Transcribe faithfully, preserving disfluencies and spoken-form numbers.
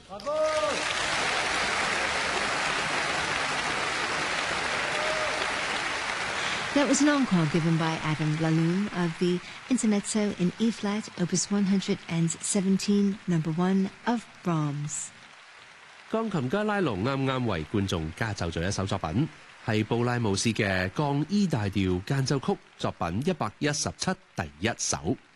That was an encore given by Adam Laloum of the Intermezzo in E flat, Opus one hundred seventeen, number one of Brahms. 鋼琴家拉龍啱啱為觀眾加奏咗一首作品，係布拉姆斯嘅降 E 大調間奏曲作品一百一十七第一首。